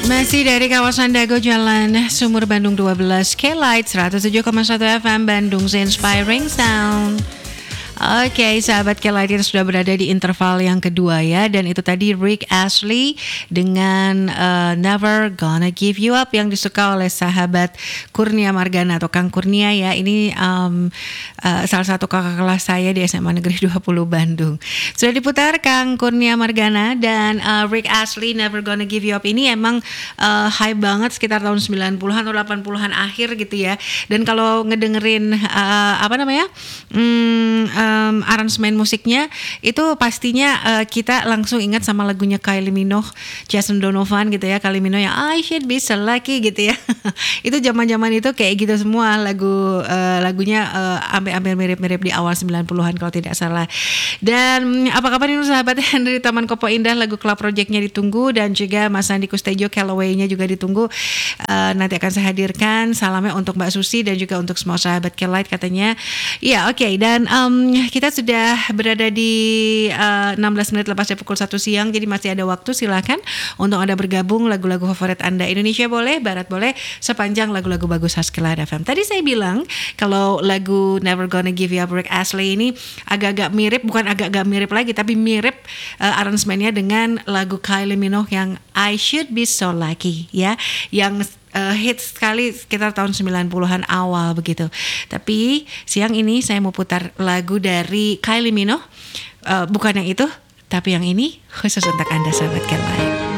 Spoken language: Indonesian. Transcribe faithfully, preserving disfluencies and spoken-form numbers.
Masih dari kawasan Dago Jalan Sumur Bandung dua belas, K-Light seratus tujuh koma satu F M Bandung, Inspiring Sound. Oke, sahabat K-Light, kita sudah berada di interval yang kedua ya. Dan itu tadi Rick Astley dengan uh, Never Gonna Give You Up yang disuka oleh sahabat Kurnia Margana atau Kang Kurnia ya. Ini um, uh, salah satu kakak kelas saya di S M A Negeri dua puluh Bandung. Sudah diputar Kang Kurnia Margana dan uh, Rick Astley Never Gonna Give You Up ini emang uh, hype banget sekitar tahun sembilan puluhan atau delapan puluhan akhir gitu ya. Dan kalau ngedengerin uh, apa namanya? Hmm, uh, Um, aransemen musiknya itu pastinya uh, kita langsung ingat sama lagunya Kylie Minogue, Jason Donovan gitu ya. Kylie Minogue yang I Should Be So Lucky gitu ya. Itu zaman-zaman itu kayak gitu semua lagu uh, lagunya uh, hampir-hampir mirip-mirip di awal sembilan puluhan kalau tidak salah. Dan apa kabar ini sahabat dari Taman Kopo Indah, lagu Club Project-nya ditunggu dan juga Mas Andi Kustejo Callaway-nya juga ditunggu. Uh, nanti akan saya hadirkan salamnya untuk Mbak Susi dan juga untuk semua sahabat K-Light katanya. Ya oke okay. Dan um, kita sudah berada di uh, enam belas menit lepas dari pukul satu siang, jadi masih ada waktu, silakan untuk Anda bergabung lagu-lagu favorit Anda. Indonesia boleh, Barat boleh, sepanjang lagu-lagu bagus khas K-Light F M. Tadi saya bilang kalau lagu Never Gonna Give You Up Rick Astley ini agak-agak mirip, bukan agak-agak mirip lagi, tapi mirip uh, aransemennya dengan lagu Kylie Minogue yang I Should Be So Lucky ya, yang Uh, hits sekali sekitar tahun sembilan puluhan awal begitu. Tapi siang ini saya mau putar lagu dari Kylie Minogue, uh, bukan yang itu, tapi yang ini khusus untuk Anda sahabat K-Light.